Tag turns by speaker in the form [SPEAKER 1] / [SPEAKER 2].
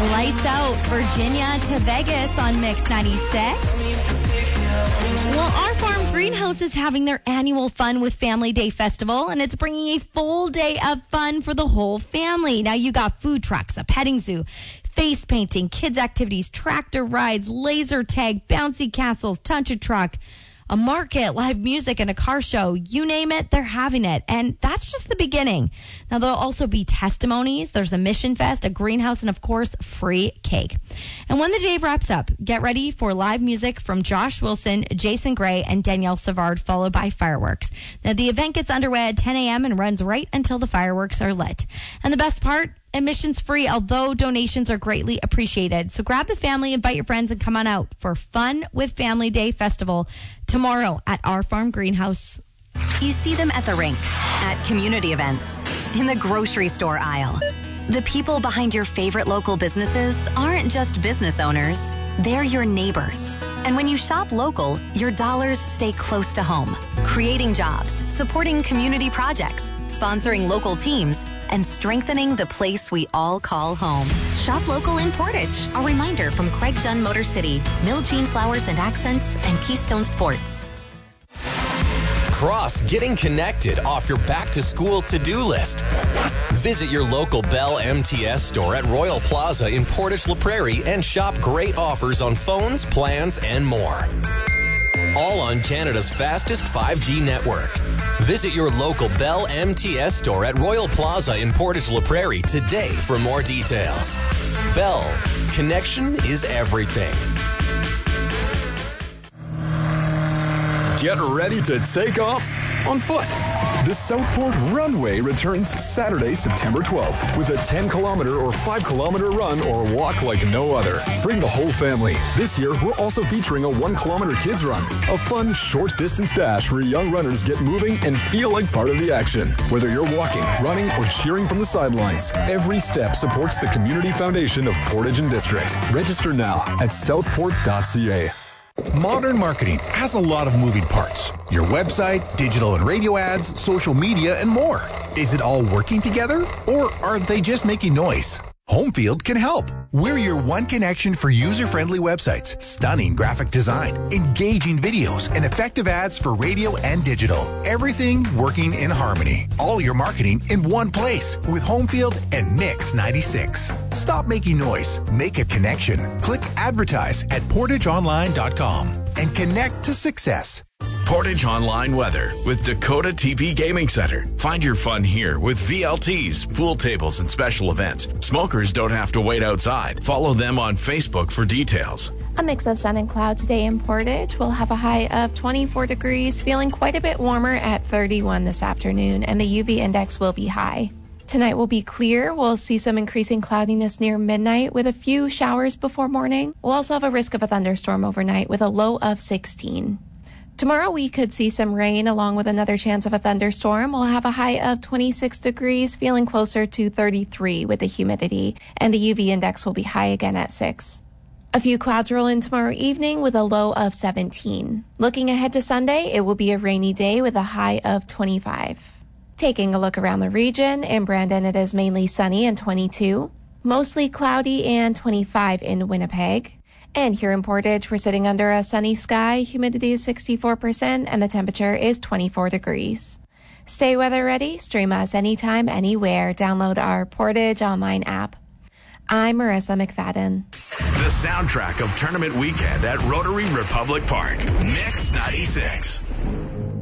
[SPEAKER 1] Lights Out, Virginia to Vegas on Mix 96. Well, Our Farm Greenhouse is having their annual Fun with Family Day Festival, and it's bringing a full day of fun for the whole family. Now, you got food trucks, a petting zoo, face painting, kids activities, tractor rides, laser tag, bouncy castles, touch a truck, a market, live music, and a car show. You name it, they're having it. And that's just the beginning. Now, there'll also be testimonies. There's a mission fest, a greenhouse, and, of course, free cake. And when the day wraps up, get ready for live music from Josh Wilson, Jason Gray, and Danielle Savard, followed by fireworks. Now, the event gets underway at 10 a.m. and runs right until the fireworks are lit. And the best part? Admission's free, although donations are greatly appreciated. So grab the family, invite your friends, and come on out for Fun with Family Day Festival tomorrow at Our Farm Greenhouse.
[SPEAKER 2] You see them at the rink, at community events, in the grocery store aisle. The people behind your favorite local businesses aren't just business owners, they're your neighbors. And when you shop local, your dollars stay close to home, creating jobs, supporting community projects, sponsoring local teams, and strengthening the place we all call home. Shop local in Portage. A reminder from Craig Dunn Motor City, Mill Jean Flowers and Accents, and Keystone Sports.
[SPEAKER 3] Cross getting connected off your back-to-school to-do list. Visit your local Bell MTS store at Royal Plaza in Portage La Prairie and shop great offers on phones, plans, and more. All on Canada's fastest 5G network. Visit your local Bell MTS store at Royal Plaza in Portage La Prairie today for more details. Bell, connection is everything.
[SPEAKER 4] Get ready to take off on foot. The Southport Runway returns Saturday, September 12th with a 10-kilometer or 5-kilometer run or walk like no other. Bring the whole family. This year, we're also featuring a 1-kilometer kids run, a fun short-distance dash where young runners get moving and feel like part of the action. Whether you're walking, running, or cheering from the sidelines, every step supports the Community Foundation of Portage and District. Register now at southport.ca.
[SPEAKER 5] Modern marketing has a lot of moving parts. Your website, digital and radio ads, social media, and more. Is it all working together, or are they just making noise? Homefield can help. We're your one connection for user-friendly websites, stunning graphic design, engaging videos, and effective ads for radio and digital. Everything working in harmony. All your marketing in one place with Homefield and Mix 96. Stop making noise. Make a connection. Click advertise at portageonline.com and connect to success.
[SPEAKER 6] Portage Online Weather with Dakota TV Gaming Center. Find your fun here with VLTs, pool tables, and special events. Smokers don't have to wait outside. Follow them on Facebook for details.
[SPEAKER 7] A mix of sun and cloud today in Portage. We'll have a high of 24 degrees, feeling quite a bit warmer at 31 this afternoon, and the UV index will be high. Tonight will be clear. We'll see some increasing cloudiness near midnight with a few showers before morning. We'll also have a risk of a thunderstorm overnight with a low of 16. Tomorrow we could see some rain along with another chance of a thunderstorm. We'll have a high of 26 degrees, feeling closer to 33 with the humidity, and the UV index will be high again at 6. A few clouds roll in tomorrow evening with a low of 17. Looking ahead to Sunday, it will be a rainy day with a high of 25. Taking a look around the region, in Brandon it is mainly sunny and 22, mostly cloudy and 25 in Winnipeg. And here in Portage, we're sitting under a sunny sky, humidity is 64%, and the temperature is 24 degrees. Stay weather ready, stream us anytime, anywhere. Download our Portage online app. I'm Marissa McFadden.
[SPEAKER 6] The soundtrack of tournament weekend at Rotary Republic Park. Mix 96.